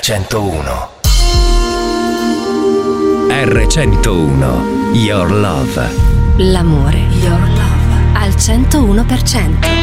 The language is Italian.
R101. R101, Your Love. L'amore, Your Love, al 101%.